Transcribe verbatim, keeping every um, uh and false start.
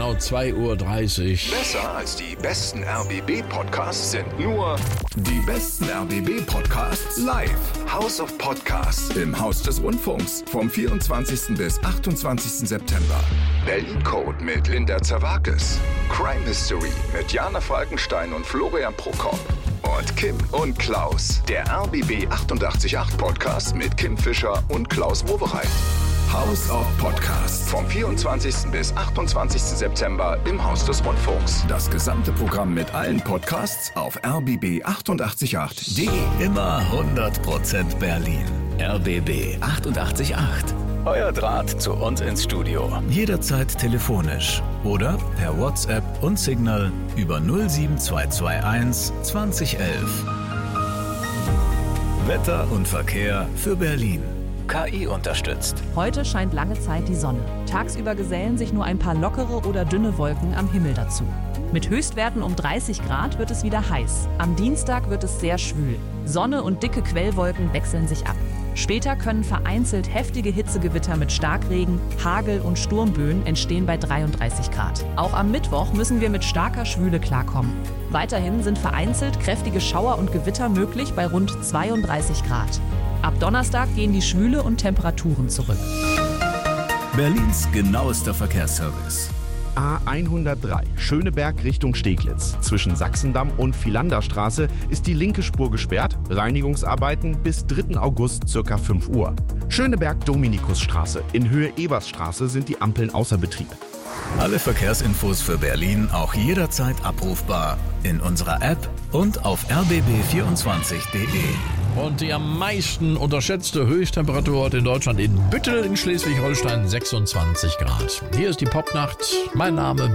genau zwei Uhr dreißig. Besser als die besten R B B-Podcasts sind nur Die besten R B B-Podcasts live. House of Podcasts Im Haus des Rundfunks vom vierundzwanzigsten bis achtundzwanzigsten September. Berlin Code mit Linda Zerwakis, Crime History mit Jana Falkenstein und Florian Prokop und Kim und Klaus, der R B B achtundachtzig Komma acht Podcast mit Kim Fischer und Klaus Wowereit. House of Podcasts. Vom vierundzwanzigsten bis achtundzwanzigsten September im Haus des Rundfunks. Das gesamte Programm mit allen Podcasts auf r b b achtundachtzig Komma acht punkt d e. Immer hundert Prozent Berlin. R B B achtundachtzig Komma acht. Euer Draht zu uns ins Studio. Jederzeit telefonisch oder per WhatsApp und Signal über null sieben zwei zwei eins zwanzig elf. Wetter und Verkehr für Berlin. K I unterstützt. Heute scheint lange Zeit die Sonne. Tagsüber gesellen sich nur ein paar lockere oder dünne Wolken am Himmel dazu. Mit Höchstwerten um dreißig Grad wird es wieder heiß. Am Dienstag wird es sehr schwül. Sonne und dicke Quellwolken wechseln sich ab. Später können vereinzelt heftige Hitzegewitter mit Starkregen, Hagel und Sturmböen entstehen bei dreiunddreißig Grad. Auch am Mittwoch müssen wir mit starker Schwüle klarkommen. Weiterhin sind vereinzelt kräftige Schauer und Gewitter möglich bei rund zweiunddreißig Grad. Ab Donnerstag gehen die Schwüle und Temperaturen zurück. Berlins genauester Verkehrsservice. A hundertdrei, Schöneberg Richtung Steglitz. Zwischen Sachsendamm und Philanderstraße ist die linke Spur gesperrt. Reinigungsarbeiten bis dritten August ca. fünf Uhr. Schöneberg-Dominikusstraße. In Höhe Ebersstraße sind die Ampeln außer Betrieb. Alle Verkehrsinfos für Berlin auch jederzeit abrufbar in unserer App und auf r b b vierundzwanzig punkt d e. Und die am meisten unterschätzte Höchsttemperatur heute in Deutschland in Büttel in Schleswig-Holstein, sechsundzwanzig Grad. Hier ist die Popnacht. Mein Name